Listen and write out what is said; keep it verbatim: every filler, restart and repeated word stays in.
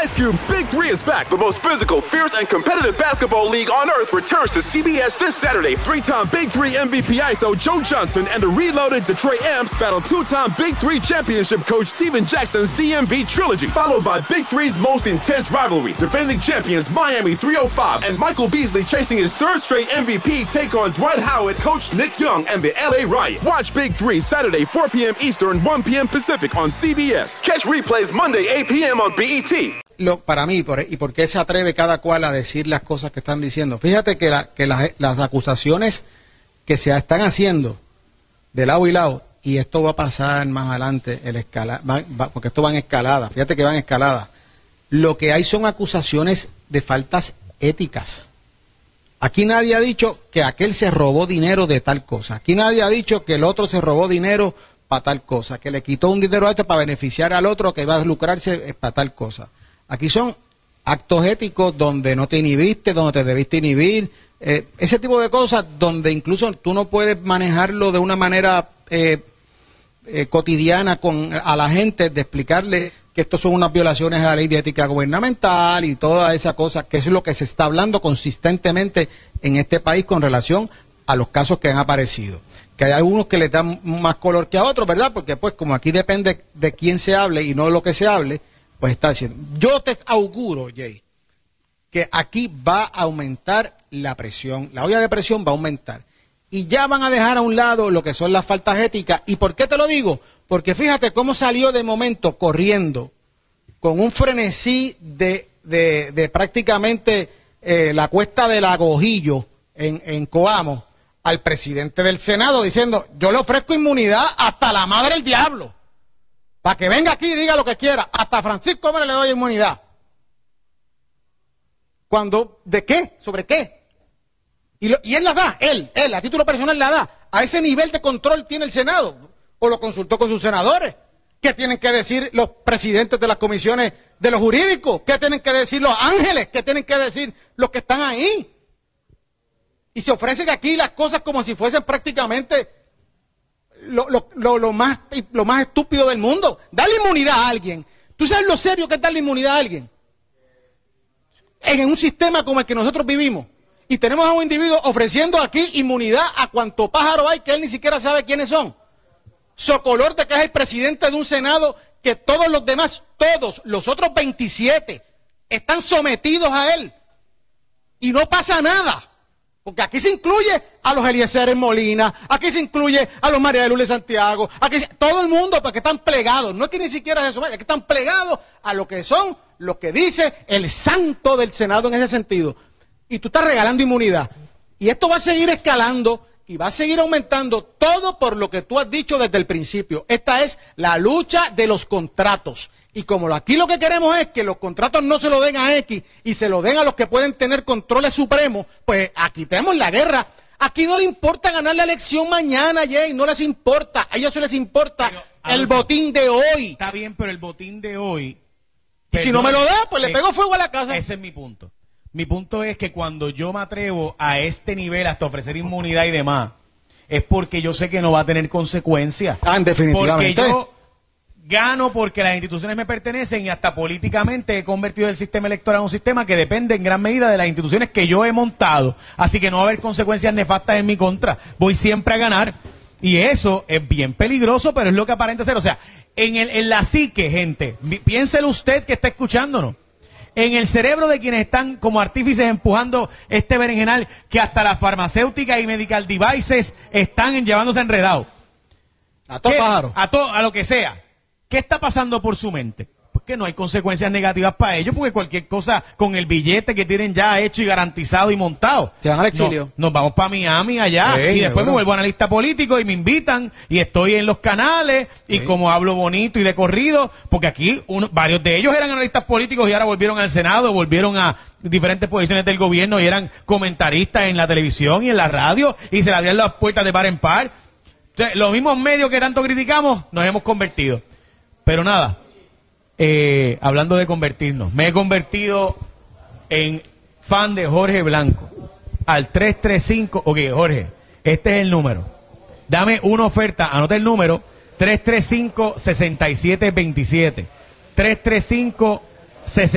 Ice Cube's Big Three is back. The most physical, fierce, and competitive basketball league on earth returns to C B S this Saturday. Three-time Big Three M V P I S O Joe Johnson and the reloaded Detroit Amps battle two-time Big Three championship coach Steven Jackson's D M V trilogy, followed by Big Three's most intense rivalry. Defending champions Miami three oh five and Michael Beasley chasing his third straight M V P take on Dwight Howard, Coach Nick Young, and the L A Riot. Watch Big Three Saturday, four p.m. Eastern, one p.m. Pacific on C B S. Catch replays Monday, eight p.m. on B E T. Lo, para mí, por, y por qué se atreve cada cual a decir las cosas que están diciendo. Fíjate que, la, que la, las acusaciones que se están haciendo de lado y lado, y esto va a pasar más adelante, el escala, va, va, porque esto va en escalada, fíjate que va en escalada. Lo que hay son acusaciones de faltas éticas. Aquí nadie ha dicho que aquel se robó dinero de tal cosa. Aquí nadie ha dicho que el otro se robó dinero para tal cosa, que le quitó un dinero a este para beneficiar al otro, que va a lucrarse para tal cosa. Aquí son actos éticos donde no te inhibiste, donde te debiste inhibir, eh, ese tipo de cosas donde incluso tú no puedes manejarlo de una manera eh, eh, cotidiana con a la gente, de explicarle que esto son unas violaciones a la ley de ética gubernamental y toda esa cosa, que es lo que se está hablando consistentemente en este país con relación a los casos que han aparecido. Que hay algunos que le dan más color que a otros, ¿verdad? Porque pues como aquí depende de quién se hable y no de lo que se hable, pues está diciendo. Yo te auguro, Jay, que aquí va a aumentar la presión, la olla de presión va a aumentar. Y ya van a dejar a un lado lo que son las faltas éticas. ¿Y por qué te lo digo? Porque fíjate cómo salió de momento corriendo, con un frenesí de, de, de prácticamente eh, la cuesta del Agojillo en, en Coamo, al presidente del Senado diciendo, yo le ofrezco inmunidad hasta la madre del diablo. Para que venga aquí y diga lo que quiera. Hasta Francisco Gómez le doy inmunidad. Cuando, ¿de qué? ¿Sobre qué? Y, lo, y él la da, él, él, a título personal la da. A ese nivel de control tiene el Senado. O lo consultó con sus senadores. ¿Qué tienen que decir los presidentes de las comisiones de los jurídicos? ¿Qué tienen que decir los ángeles? ¿Qué tienen que decir los que están ahí? Y se ofrecen aquí las cosas como si fuesen prácticamente Lo, lo, lo, lo, más, lo más estúpido del mundo. Darle inmunidad a alguien. ¿Tú sabes lo serio que es darle inmunidad a alguien? En un sistema como el que nosotros vivimos. Y tenemos a un individuo ofreciendo aquí inmunidad a cuanto pájaro hay que él ni siquiera sabe quiénes son. Socolor de que es el presidente de un Senado que todos los demás, todos los otros veintisiete, están sometidos a él. Y no pasa nada. Porque aquí se incluye a los Eliezeres Molina, aquí se incluye a los María de Lourdes Santiago, aquí se, todo el mundo, porque están plegados, no es que ni siquiera se someten, es que están plegados a lo que son, lo que dice el santo del Senado en ese sentido. Y tú estás regalando inmunidad. Y esto va a seguir escalando y va a seguir aumentando, todo por lo que tú has dicho desde el principio. Esta es la lucha de los contratos. Y como aquí lo que queremos es que los contratos no se lo den a X y se lo den a los que pueden tener controles supremos, pues aquí tenemos la guerra. Aquí no le importa ganar la elección mañana, Jay, no les importa. A ellos se les importa pero, el Adolfo, botín de hoy. Está bien, pero el botín de hoy... Y si no me lo da, pues le pego fuego a la casa. Ese es mi punto. Mi punto es que cuando yo me atrevo a este nivel hasta ofrecer inmunidad y demás, es porque yo sé que no va a tener consecuencias. Ah, definitivamente. Porque yo... gano porque las instituciones me pertenecen y hasta políticamente he convertido el sistema electoral en un sistema que depende en gran medida de las instituciones que yo he montado. Así que no va a haber consecuencias nefastas en mi contra. Voy siempre a ganar. Y eso es bien peligroso, pero es lo que aparenta ser. O sea, en, el, en la psique, gente, piénselo usted que está escuchándonos. En el cerebro de quienes están como artífices empujando este berenjenal, que hasta las farmacéuticas y medical devices están llevándose enredados. A todo pájaro. A, to, a lo que sea. ¿Qué está pasando por su mente? Pues que no hay consecuencias negativas para ellos, porque cualquier cosa con el billete que tienen ya hecho y garantizado y montado. Se van al exilio. No, nos vamos para Miami allá sí, y después bueno. me vuelvo analista político y me invitan y estoy en los canales y sí. como hablo bonito y de corrido, porque aquí uno, varios de ellos eran analistas políticos y ahora volvieron al Senado, volvieron a diferentes posiciones del gobierno y eran comentaristas en la televisión y en la radio y se le abrían las puertas de par en par. Entonces, los mismos medios que tanto criticamos nos hemos convertido. Pero nada, eh, hablando de convertirnos, me he convertido en fan de Jorge Blanco. Al tres tres cinco, ok, Jorge, este es el número. Dame una oferta, anota el número, tres tres cinco, seis siete dos siete. tres tres cinco, seis